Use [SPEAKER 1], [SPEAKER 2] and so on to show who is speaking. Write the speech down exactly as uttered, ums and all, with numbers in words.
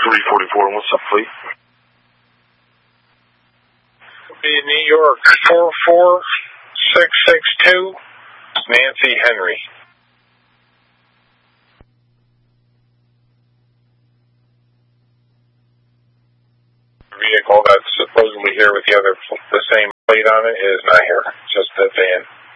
[SPEAKER 1] three forty-four, what's up, fleet?
[SPEAKER 2] Be New York four four six six two, Nancy Henry. Vehicle that's supposedly here with the other, the same plate on it is not here, just the van.